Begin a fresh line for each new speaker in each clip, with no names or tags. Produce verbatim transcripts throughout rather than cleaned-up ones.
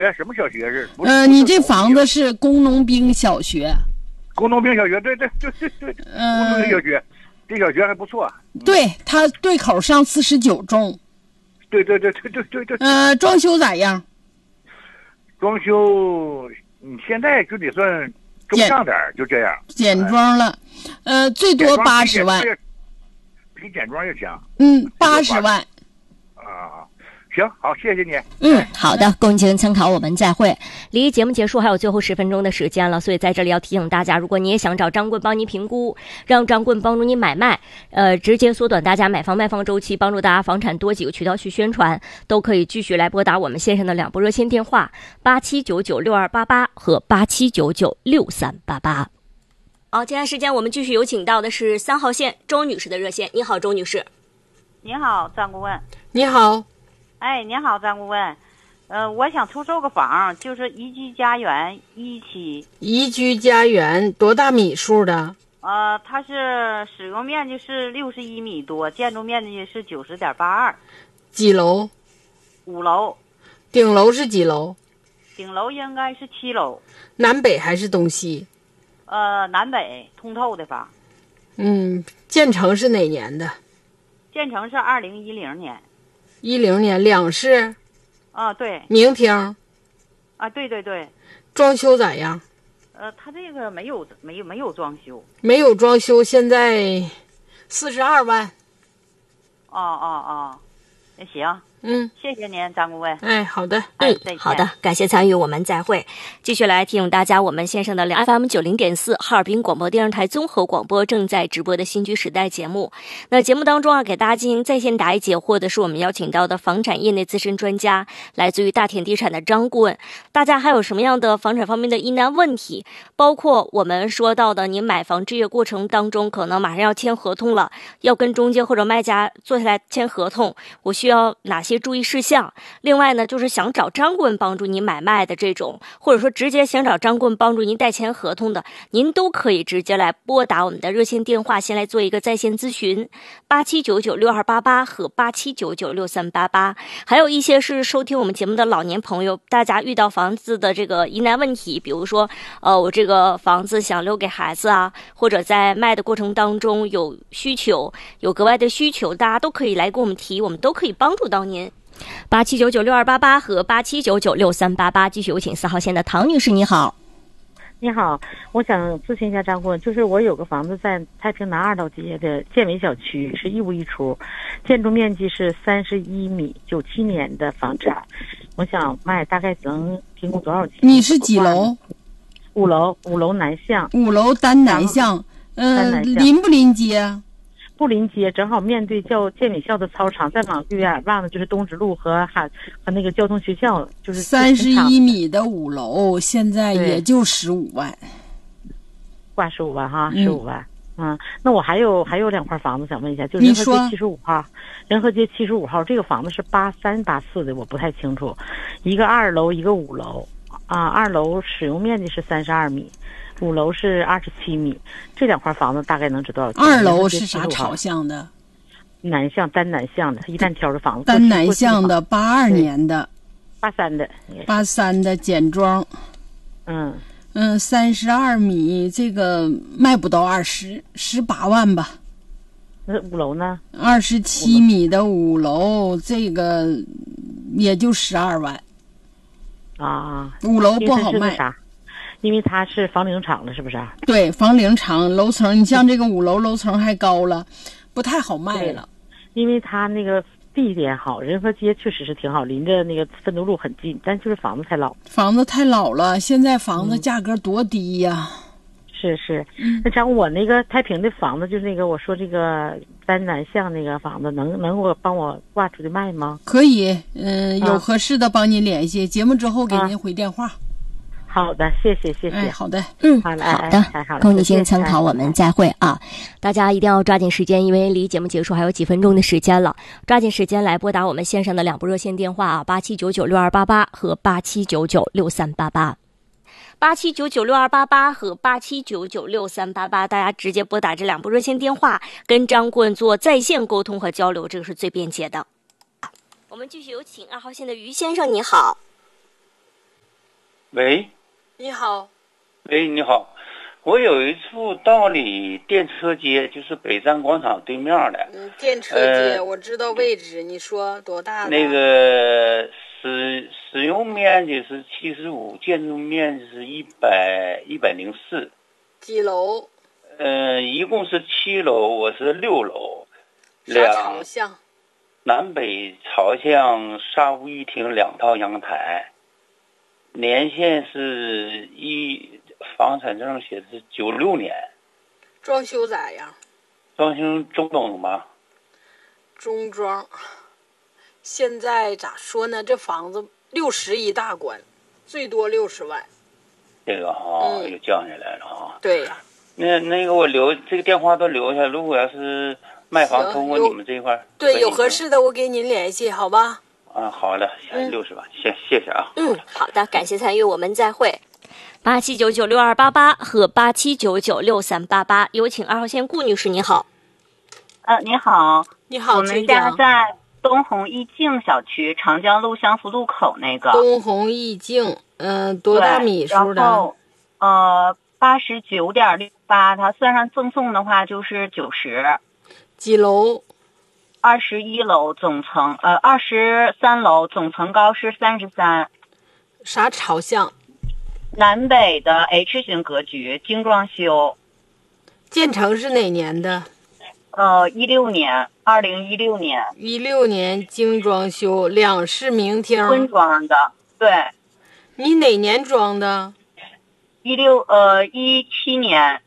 哎，什么小学是？
呃，你这房子是工农兵小学。
工农兵小学，对对对对对，工农兵小学，这小学还不错。
对，他对口上四十九中。
对对对对对对对。
呃，装修咋样？
装修，你现在就得算中上点，就这样。
简装了，呃，最多八十万。
比简装也强。
嗯，八十万。
啊。行，好，谢谢你。
嗯，好的，供您参考，我们再会。离节目结束还有最后十分钟的时间了，所以在这里要提醒大家，如果你也想找张棍帮您评估，让张棍帮助你买卖，呃，直接缩短大家买房卖房周期，帮助大家房产多几个渠道去宣传，都可以继续来拨打我们线上的两部热线电话八七九九六二八八和八七九九六三八八。好，接下来时间我们继续有请到的是三号线周女士的热线。你好，周女士。
你好，张顾问。
你好。
哎，你好，张顾问，呃，我想出售个房，就是宜居家园一期。
宜居家园多大米数的？
呃，它是使用面积是六十一米多，建筑面积是九十点八二。
几楼？
五楼。
顶楼是几楼？
顶楼应该是七楼。
南北还是东西？
呃，南北通透的房。
嗯，建成是哪年的？
建成是二零一零年。
一零年，两室。
啊，对。
明厅。
啊，对对对。
装修咋样？
呃，他这个没有没有没有装修。
没有装修，现在四十二万。
哦哦哦，那行。
嗯，
谢谢您，张顾问。
哎，好的，
嗯，好的，感谢参与，我们再会。继续来提醒大家，我们线上的 F M 九零点四哈尔滨广播电视台综合广播正在直播的新居时代节目。那节目当中啊，给大家进行在线答疑解惑的是我们邀请到的房产业内资深专家，来自于大田地产的张顾问。大家还有什么样的房产方面的疑难问题？包括我们说到的，您买房置业过程当中，可能马上要签合同了，要跟中介或者卖家坐下来签合同，我需要哪些？些注意事项。另外呢，就是想找张顾问帮助你买卖的这种，或者说直接想找张顾问帮助您代签合同的，您都可以直接来拨打我们的热线电话，先来做一个在线咨询，八七九九六二八八和八七九九六三八八。还有一些是收听我们节目的老年朋友，大家遇到房子的这个疑难问题，比如说，呃，我这个房子想留给孩子啊，或者在卖的过程当中有需求，有格外的需求，大家都可以来跟我们提，我们都可以帮助到您。八七九九六二八八和八七九九六三八八，继续有请四号线的唐女士，你好。
你好，我想咨询一下张顾问，就是我有个房子在太平南二道街的建伟小区，是一屋一厨，建筑面积是三十一米，九七年的房产，我想卖，大概能提供多少钱？
你是几楼？
五楼，五楼南向。
五楼单南向，嗯、呃，临不临街？
不临街，正好面对教建美校的操场，再往远望的就是东直路和海和那个交通学校，就是
三十一米的五楼，现在也就十五万，
挂十五万哈，十五万。嗯，那我还有还有两块房子想问一下，就是仁和街七十五号，仁和街七十五号这个房子是八三八四的，我不太清楚，一个二楼一个五楼啊，二楼使用面积是三十二米。五楼是二十七米，这两块房子大概能值多少钱？
二楼是啥朝向的？
南向，单南向的，一单挑的房子。
单南向的，八二年的，
八三的，
八三的简装。
嗯
嗯，三十二米，这个卖不到二十，十八万吧。
那五楼呢？
二十七米的五楼，这个也就十二万。
啊，
五楼不好卖。
因为它是房龄长了，是不是啊？
对，房龄长，楼层，你像这个五楼楼层还高了，不太好卖了。
因为它那个地点好，仁和街确实是挺好，临着那个奋斗路很近，但就是房子太老。
房子太老了，现在房子价格多低呀！
嗯、是是，那张我那个太平的房子，就是那个我说这个单南向那个房子，能能我帮我挂出去卖吗？
可以，嗯、呃，有合适的帮您联系，啊、节目之后给您回电话。
啊好的，谢谢谢谢、
哎。好的，
嗯，
好的，
好的，供你先参考，我们再会啊！大家一定要抓紧时间，因为离节目结束还有几分钟的时间了，抓紧时间来拨打我们线上的两部热线电话啊，八七九九六二八八和八七九九六三八八。八七九九六二八八和八七九九六三八八，大家直接拨打这两部热线电话，跟张顾问做在线沟通和交流，这个是最便捷的。我们继续有请二号线的于先生，你好。
喂，
你好。
喂，你好，我有一处道里电车街，就是北站广场对面的。
嗯，电车街、呃、我知道位置，你说多大的？
那个使使用面积是七十五，建筑面积是一百一百零四。
几楼？
呃，一共是七楼，我是六楼。
啥朝向？
南北朝向，沙屋一厅，两套阳台。年限是一，房产证写的是九六年。
装修咋样？
装修中等吧。
中装。现在咋说呢？这房子六十一大关，最多六十万。
这个哈、嗯、又降下来了哈。
对呀。
那那个我留这个电话都留下，如果要是卖房通过你们这一块，
对，有合适的我给您联系，好吧？
啊，好的，六十万，谢谢谢啊。
嗯，好的，感谢参与，我们再会。八七九九六二八八和八七九九六三八八，有请二号线顾女士，你好。
呃，你好，
你好，
我们家在东红逸境小区长江路相福路口那个。
东红逸境，嗯、呃，多大米数的？
然后，呃，八十九点六八，它算上赠送的话就是九十。
几楼？
二十一楼，总层呃二十三楼，总层高是三十三。
啥朝向？
南北的 H 型格局，精装修。
建成是哪年的？
呃，一六年，二零一六年。
一六年精装修，两室明厅。
婚装的，对。
你哪年装的？
一六呃一七年。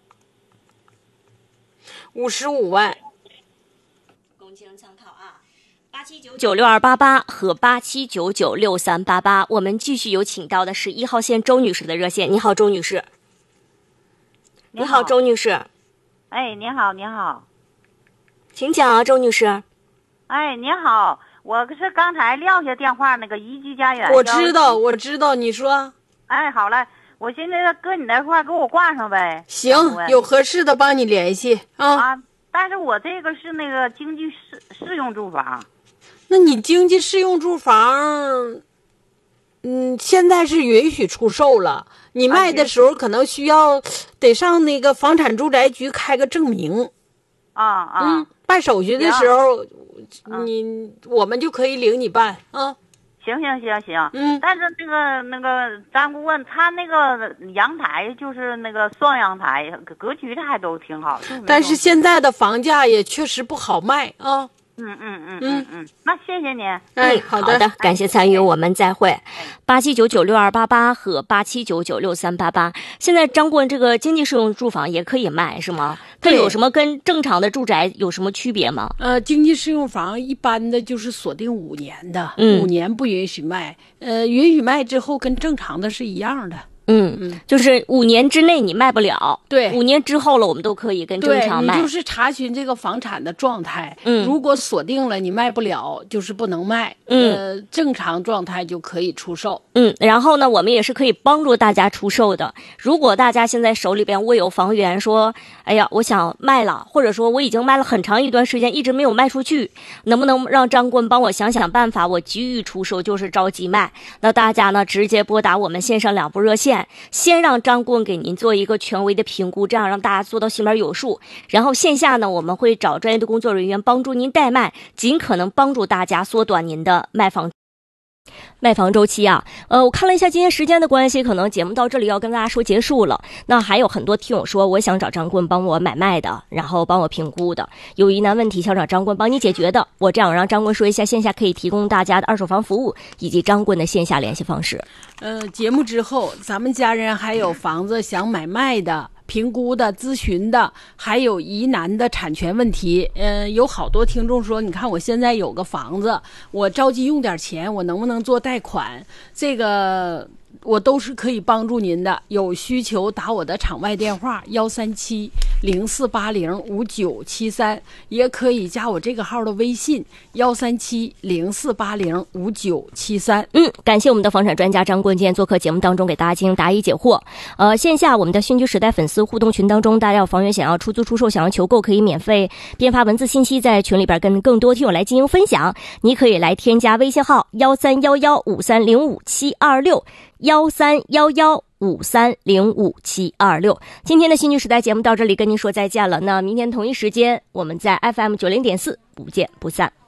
五十五万。
公清参考啊，八七九九六二八八和八七九九六三八八。我们继续有请到的是一号线周女士的热线。你好，周女士。你好，周女士。
哎，你好，你好。
请讲啊，周女士。
哎，你好，我是刚才撂下电话那个宜居家园。
我知道，我知道，你说。
哎，好嘞。我现在搁你那块给我挂上呗。
行，有合适的帮你联系啊。
啊，但是我这个是那个经济适适用住房。
那你经济适用住房，嗯，现在是允许出售了。你卖的时候可能需要得上那个房产住宅局开个证明。
啊啊。
嗯，办手续的时候，你我们就可以领你办啊。
行行行行，
嗯，
但是那个那个张顾问，他那个阳台就是那个双阳台，格局它还都挺好。
但是现在的房价也确实不好卖啊。
嗯嗯嗯嗯嗯，那谢谢您。
哎，好的，
好的，感谢参与，我们再会。八七九九六二八八和八七九九六三八八。现在张顾问，这个经济适用住房也可以卖是吗？它有什么跟正常的住宅有什么区别吗？
呃，经济适用房一般的就是锁定五年的，
嗯、
五年不允许卖。呃，允许卖之后跟正常的是一样的。
嗯嗯，就是五年之内你卖不了，
对，
五年之后了我们都可以跟正常卖。
对，你就是查询这个房产的状态，
嗯，
如果锁定了你卖不了，就是不能卖，
嗯，
呃，正常状态就可以出售，
嗯，然后呢，我们也是可以帮助大家出售的。如果大家现在手里边握有房源，说，哎呀，我想卖了，或者说我已经卖了很长一段时间，一直没有卖出去，能不能让张顾问帮我想想办法，我急于出售，就是着急卖？那大家呢，直接拨打我们线上两部热线。先让张顾问给您做一个权威的评估，这样让大家做到心里边有数。然后线下呢，我们会找专业的工作人员帮助您代卖，尽可能帮助大家缩短您的卖房卖房周期啊。呃，我看了一下今天时间的关系，可能节目到这里要跟大家说结束了。那还有很多听友说，我想找张顾问帮我买卖的，然后帮我评估的，有疑难问题想找张顾问帮你解决的。我这样让张顾问说一下线下可以提供大家的二手房服务，以及张顾问的线下联系方式。
呃，节目之后，咱们家人还有房子想买卖的、评估的、咨询的，还有疑难的产权问题。呃，有好多听众说，你看我现在有个房子，我着急用点钱，我能不能做贷款？这个我都是可以帮助您的。有需求打我的场外电话幺三七零四八零五九七三，也可以加我这个号的微信幺三七零四八零五九七三。
嗯，感谢我们的房产专家张顾问今天做客节目当中给大家进行答疑解惑。呃，线下我们的新居时代粉丝互动群当中，大家有房源想要出租出售、想要求购，可以免费编发文字信息在群里边跟更多听友来进行分享。你可以来添加微信号幺三幺幺五三零五七二六。 幺三幺幺五三零五七二六。今天的新剧时代节目到这里跟您说再见了，那明天同一时间我们在 F M 九零点四不见不散。